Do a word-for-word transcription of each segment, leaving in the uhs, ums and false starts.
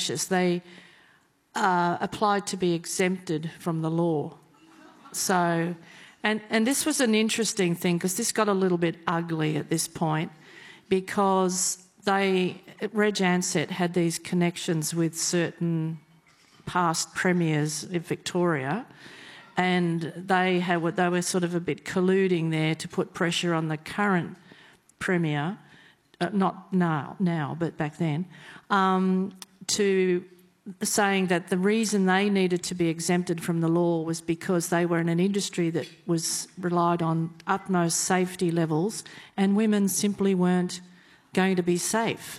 contentious. They uh, applied to be exempted from the law. So, and, and this was an interesting thing because this got a little bit ugly at this point because they, Reg Ansett had these connections with certain past premiers of Victoria, and they had they were sort of a bit colluding there to put pressure on the current premier, uh, not now, now, but back then, um, to saying that the reason they needed to be exempted from the law was because they were in an industry that was relied on utmost safety levels, and women simply weren't going to be safe.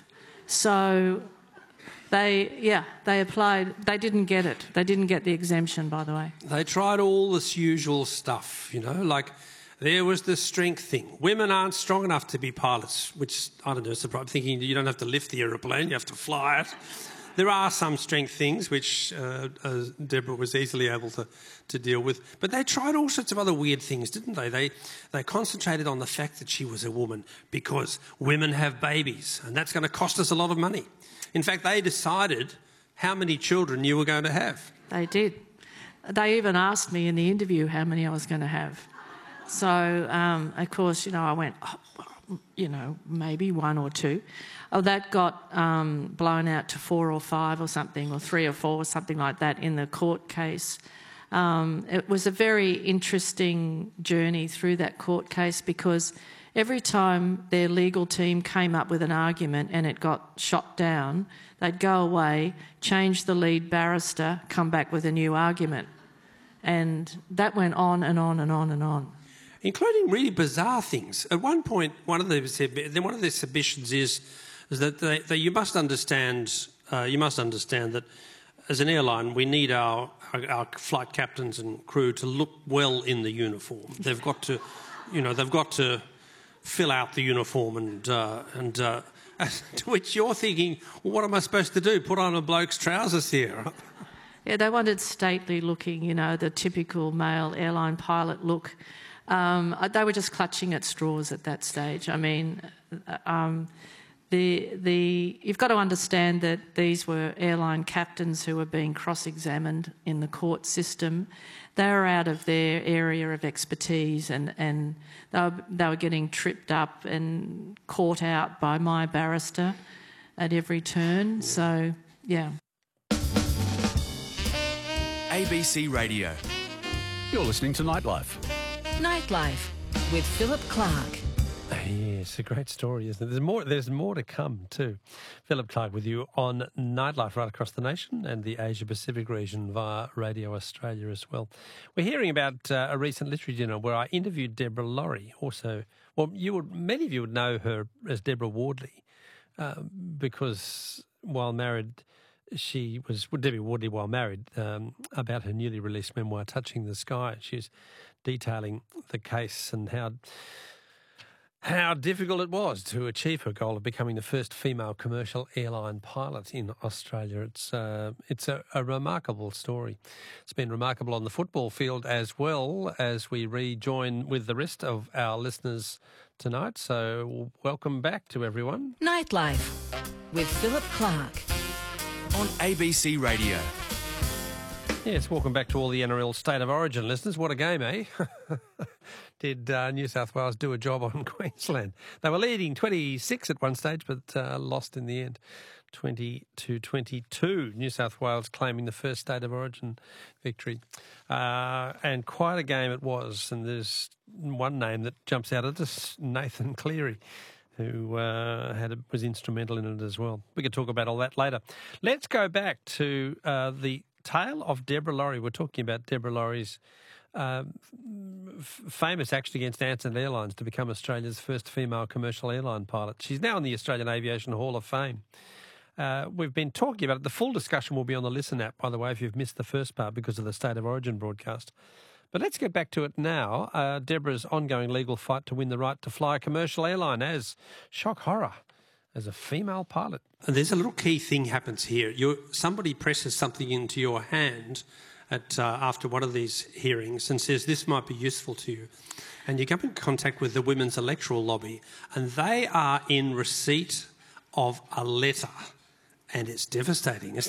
So they, yeah, they applied. They didn't get it. They didn't get the exemption, by the way. They tried all this usual stuff, you know, like there was the strength thing. Women aren't strong enough to be pilots, which, I don't know, I'm thinking you don't have to lift the aeroplane, you have to fly it. There are some strength things which uh, uh, Deborah was easily able to, to deal with. But they tried all sorts of other weird things, didn't they? They they concentrated on the fact that she was a woman because women have babies and that's going to cost us a lot of money. In fact, they decided how many children you were going to have. They did. They even asked me in the interview how many I was going to have. So, um, of course, you know, I went, oh, you know, maybe one or two. Oh, that got um, blown out to four or five or something, or three or four or something like that in the court case. Um, it was a very interesting journey through that court case because every time their legal team came up with an argument and it got shot down, they'd go away, change the lead barrister, come back with a new argument. And that went on and on and on and on. Including really bizarre things. At one point, one of the one of their submissions is, is that they, they, you must understand. Uh, you must understand that, as an airline, we need our, our our flight captains and crew to look well in the uniform. They've got to, you know, they've got to fill out the uniform, and uh, and uh, to which you're thinking, well, what am I supposed to do? Put on a bloke's trousers here? Yeah, they wanted stately looking, you know, the typical male airline pilot look. Um, they were just clutching at straws at that stage. I mean, um, the the you've got to understand that these were airline captains who were being cross-examined in the court system. They were out of their area of expertise, and, and they were, they were getting tripped up and caught out by my barrister at every turn. So, yeah. A B C Radio. You're listening to Nightlife. Nightlife with Philip Clark. Yes, a great story, isn't it? There's more, there's more to come too. Philip Clark with you on Nightlife right across the nation and the Asia-Pacific region via Radio Australia as well. We're hearing about uh, a recent literary dinner where I interviewed Deborah Laurie. Also, well, you would, many of you would know her as Deborah Wardley uh, because while married, she was well, Debbie Wardley while married um, about her newly released memoir, Touching the Sky. She's detailing the case and how how difficult it was to achieve her goal of becoming the first female commercial airline pilot in Australia. It's uh, it's a, a remarkable story. It's been remarkable on the football field as well as we rejoin with the rest of our listeners tonight. So welcome back to everyone. Nightlife with Philip Clark on A B C Radio. Yes, welcome back to all the N R L State of Origin listeners. What a game, eh? Did uh, New South Wales do a job on Queensland? They were leading twenty-six at one stage, but uh, lost in the end, twenty to twenty-two. New South Wales claiming the first State of Origin victory. Uh, and quite a game it was. And there's one name that jumps out at us, Nathan Cleary, who uh, had a, was instrumental in it as well. We could talk about all that later. Let's go back to uh, the tale of Deborah Laurie. We're talking about Deborah Laurie's uh, f- famous action against Ansett Airlines to become Australia's first female commercial airline pilot. She's now in the Australian Aviation Hall of Fame. Uh, we've been talking about it. The full discussion will be on the Listen app, by the way, if you've missed the first part because of the State of Origin broadcast. But let's get back to it now. Uh, Deborah's ongoing legal fight to win the right to fly a commercial airline as, shock horror, as a female pilot. And there's a little key thing happens here. You're, somebody presses something into your hand at, uh, after one of these hearings and says, this might be useful to you. And you come in contact with the Women's Electoral Lobby, and they are in receipt of a letter. And it's devastating, isn't